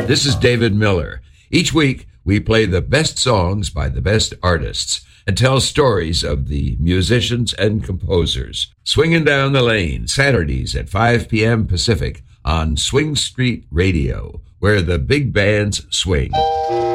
This is David Miller. Each week, we play the best songs by the best artists and tell stories of the musicians and composers. Swinging Down the Lane, Saturdays at 5 p.m. Pacific on Swing Street Radio, where the big bands swing.